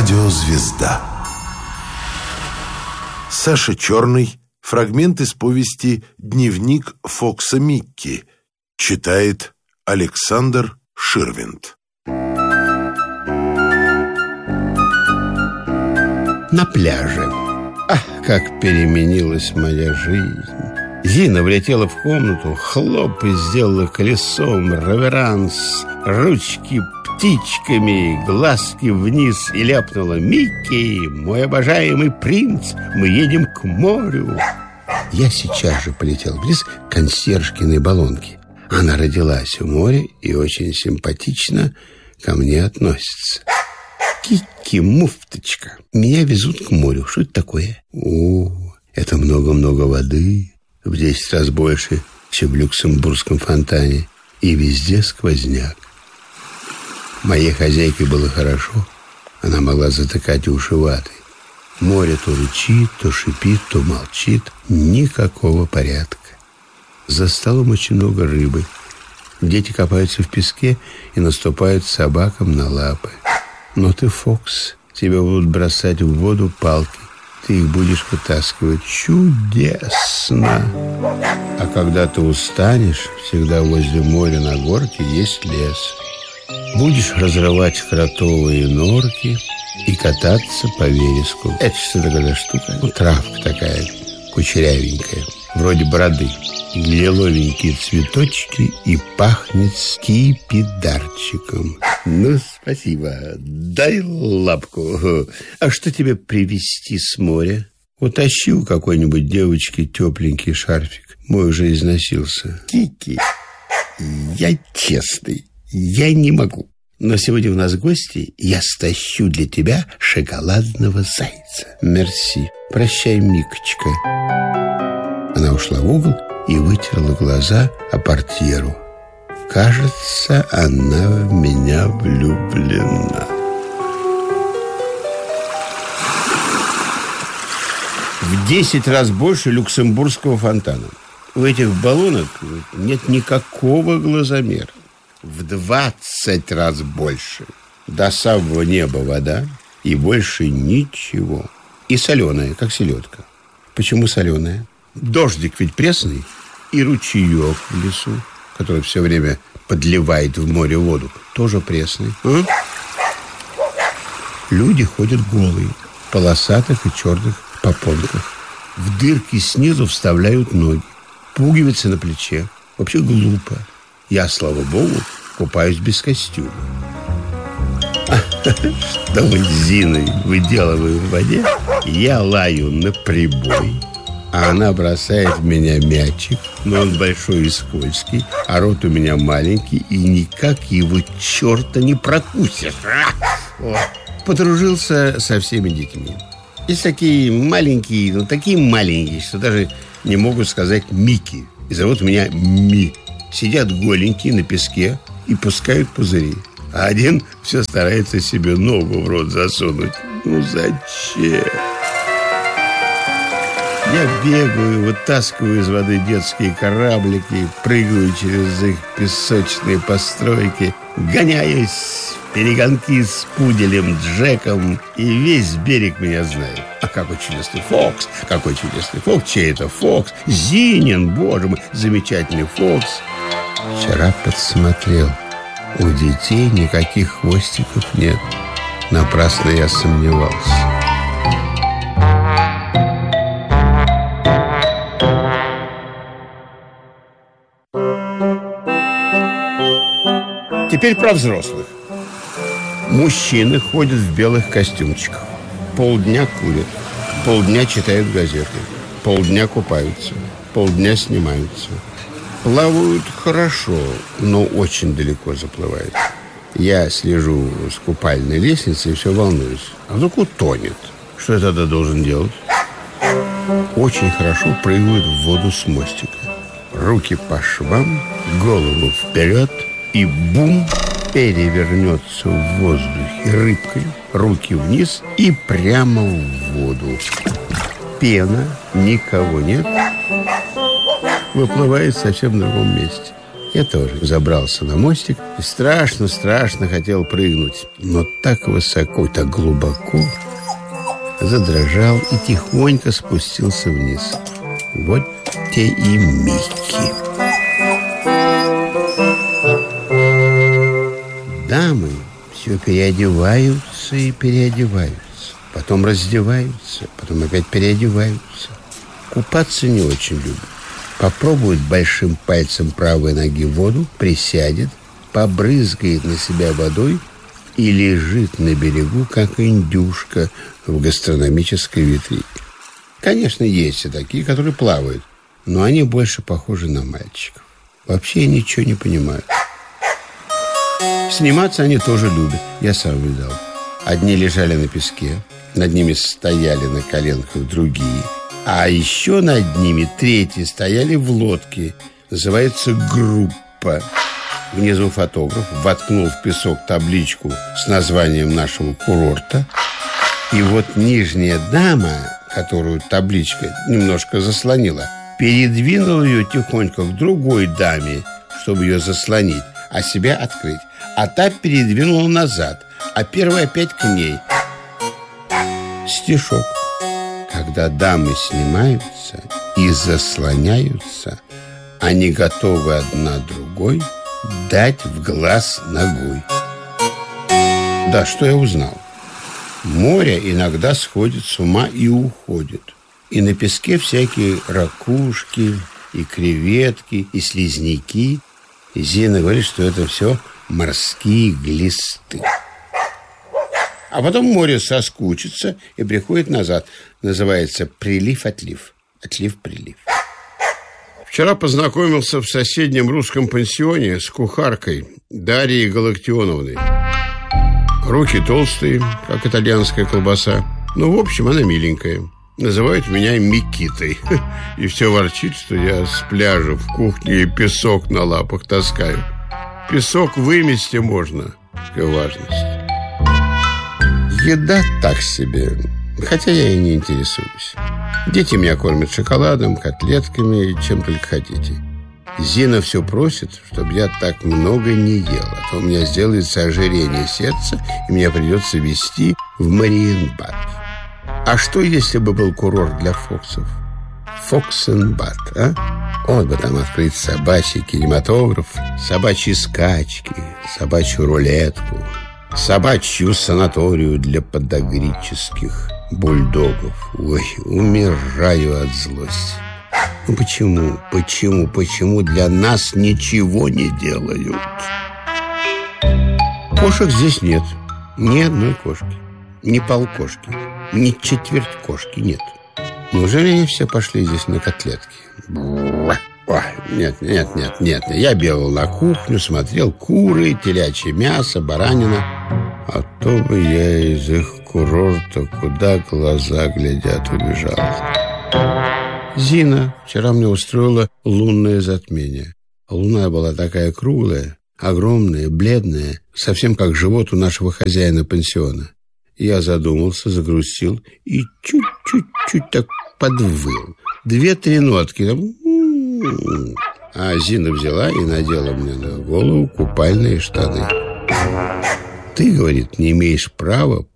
Радиозвезда. Саша Черный. Фрагмент из повести «Дневник Фокса Микки». Читает Александр Ширвинд. На пляже. Ах, как переменилась моя жизнь. Зина влетела в комнату, хлоп, и сделала колесом реверанс, ручки птичками, глазки вниз, и ляпнула: «Микки, мой обожаемый принц, мы едем к морю». Я сейчас же полетел вниз к консьержкиной баллонке. Она родилась у моря и очень симпатично ко мне относится. Кики, муфточка, меня везут к морю. Что это такое? О, это много-много воды, в 10 раз больше, чем в Люксембургском фонтане. И везде сквозняк. Моей хозяйке было хорошо. Она могла затыкать уши ватой. Море то рычит, то шипит, то молчит. Никакого порядка. За столом очень много рыбы. Дети копаются в песке и наступают собакам на лапы. Но ты, Фокс, тебя будут бросать в воду палки. Ты их будешь вытаскивать. Чудесно! А когда ты устанешь, всегда возле моря на горке есть лес. Будешь разрывать кротовые норки и кататься по вереску. Это что такое за штука? Ну, травка такая, кучерявенькая, вроде бороды. Лиловенькие цветочки и пахнет скипидарчиком. Ну, спасибо. Дай лапку. А что тебе привезти с моря? Утащи у какой-нибудь девочки тепленький шарфик. Мой уже износился. Кики, я честный. Я не могу. Но сегодня у нас гости, я стащу для тебя шоколадного зайца. Мерси. Прощай, Микочка. Она ушла в угол и вытерла глаза о портьеру. Кажется, она в меня влюблена. В 10 раз больше Люксембургского фонтана. У этих баллонок нет никакого глазомера. В 20 раз больше. До самого неба вода и больше ничего. И соленая, как селедка. Почему соленая? Дождик ведь пресный. И ручеек в лесу, который все время подливает в море воду, тоже пресный. Люди ходят голые, в полосатых и черных попонках. В дырки снизу вставляют ноги. Пуговицы на плече. Вообще глупо. Я, слава богу, купаюсь без костюма. Что мы с Зиной выделываем в воде? Я лаю на прибой, а она бросает в меня мячик, но он большой и скользкий, а рот у меня маленький, и никак его черта не прокусишь. Подружился со всеми детьми. Есть такие маленькие, но такие маленькие, что даже не могут сказать Микки. И зовут меня Ми. Сидят голенькие на песке и пускают пузыри. А один все старается себе ногу в рот засунуть. Ну зачем? Я бегаю, вытаскиваю из воды детские кораблики, прыгаю через их песочные постройки, гоняюсь в перегонки с пуделем Джеком, и весь берег меня знает. А какой чудесный Фокс! Какой чудесный Фокс! Чей это Фокс? Зинин, боже мой, замечательный Фокс! Вчера подсмотрел. У детей никаких хвостиков нет. Напрасно я сомневался. Теперь про взрослых. Мужчины ходят в белых костюмчиках. Полдня курят, полдня читают газеты, полдня купаются, полдня снимаются. Плавают хорошо, но очень далеко заплывают. Я слежу с купальной лестницы и все волнуюсь. А вдруг утонет? Что я тогда должен делать? Очень хорошо прыгают в воду с мостика. Руки по швам, голову вперед, и бум, перевернется в воздухе рыбкой, руки вниз и прямо в воду. Пена, никого нет, выплывает совсем в другом месте. Я тоже забрался на мостик и страшно хотел прыгнуть, но так высоко, так глубоко, задрожал и тихонько спустился вниз. Вот те и Микки. Дамы все переодеваются и переодеваются, потом раздеваются, потом опять переодеваются. Купаться не очень любят. Попробует большим пальцем правой ноги в воду, присядет, побрызгает на себя водой и лежит на берегу, как индюшка в гастрономической витрине. Конечно, есть и такие, которые плавают, но они больше похожи на мальчиков. Вообще я ничего не понимаю. Сниматься они тоже любят, я сам видал. Одни лежали на песке, над ними стояли на коленках другие, а еще над ними третьи стояли в лодке. Называется группа. Внизу фотограф воткнул в песок табличку с названием нашего курорта. И вот нижняя дама, которую табличка немножко заслонила, передвинула ее тихонько к другой даме, чтобы ее заслонить, а себя открыть. А та передвинула назад, а первая опять к ней. Стишок. Когда дамы снимаются и заслоняются, они готовы одна другой дать в глаз ногой. Да, что я узнал? Море иногда сходит с ума и уходит. И на песке всякие ракушки, и креветки, и слизняки. И Зина говорит, что это все морские глисты. А потом море соскучится и приходит назад. Называется прилив-отлив. Отлив-прилив. Вчера познакомился в соседнем русском пансионе с кухаркой Дарьей Галактионовной. Руки толстые, как итальянская колбаса. Ну, в общем, она миленькая. Называют меня Микитой. И все ворчит, что я с пляжа в кухне и песок на лапах таскаю. Песок вымести можно. Какая важность. Еда так себе, хотя я и не интересуюсь. Дети меня кормят шоколадом, котлетками, чем только хотите. Зина все просит, чтобы я так много не ел, а то у меня сделается ожирение сердца, и меня придется везти в Мариенбад. А что, если бы был курорт для фоксов? Фоксенбад, а? Вот бы там открыть собачий кинематограф, собачьи скачки, собачью рулетку, собачью санаторию для подагрических бульдогов. Ой, умираю от злости. Ну почему для нас ничего не делают? Кошек здесь нет. Ни одной кошки. Ни полкошки. Ни четверть кошки нет. Неужели они все пошли здесь на котлетки? Ой, нет. Я бегал на кухню, смотрел куры, телячье мясо, баранина. А то бы я из их курорта, куда глаза глядят, убежал. Зина вчера мне устроила лунное затмение. Луна была такая круглая, огромная, бледная, совсем как живот у нашего хозяина пансиона. Я задумался, загрустил и чуть-чуть так подвыл. 2-3 нотки там. А Зина взяла и надела мне на голову купальные штаны. Ты, говорит, не имеешь права